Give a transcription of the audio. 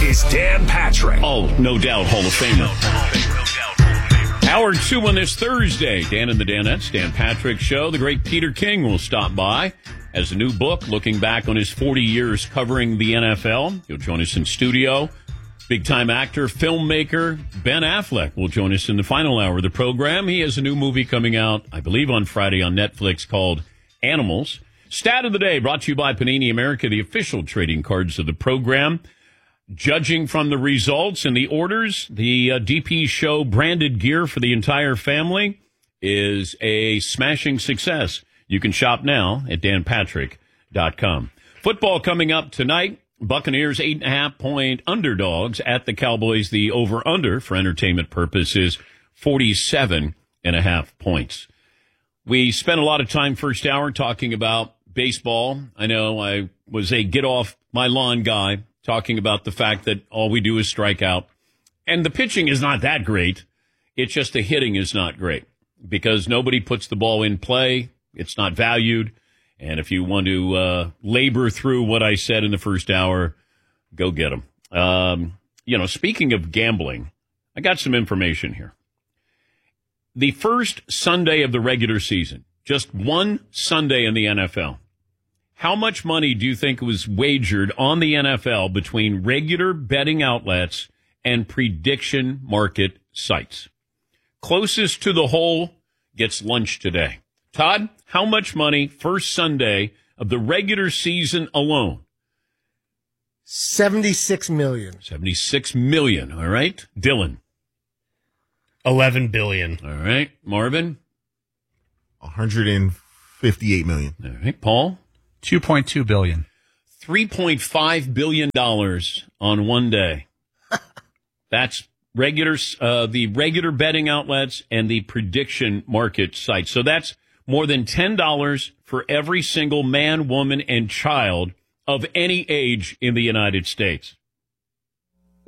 is Dan Patrick. Oh, no doubt, Hall of Famer. Hour 2 on this Thursday. Dan and the Danettes, Dan Patrick Show. The great Peter King will stop by as a new book looking back on his 40 years covering the NFL. He'll join us in studio. Big-time actor, filmmaker Ben Affleck will join us in the final hour of the program. He has a new movie coming out, I believe, on Friday on Netflix called Animals. Stat of the day brought to you by Panini America, the official trading cards of the program. Judging from the results and the orders, the DP Show branded gear for the entire family is a smashing success. You can shop now at danpatrick.com. Football coming up tonight. Buccaneers 8.5-point underdogs at the Cowboys. The over-under for entertainment purposes, 47.5 points. We spent a lot of time first hour talking about baseball. I know I was a get-off-my-lawn guy talking about the fact that all we do is strike out. And the pitching is not that great. It's just the hitting is not great because nobody puts the ball in play. It's not valued. And if you want to labor through what I said in the first hour, go get them. Speaking of gambling, I got some information here. The first Sunday of the regular season, just one Sunday in the NFL, how much money do you think was wagered on the NFL between regular betting outlets and prediction market sites? Closest to the hole gets lunch today. Todd, how much money first Sunday of the regular season alone? $76 million. $76 million. All right. Dylan. $11 billion. All right. Marvin. $158 million. All right. Paul. $2.2 billion. $3.5 billion on one day. That's the regular betting outlets and the prediction market sites. So that's more than $10 for every single man, woman, and child of any age in the United States.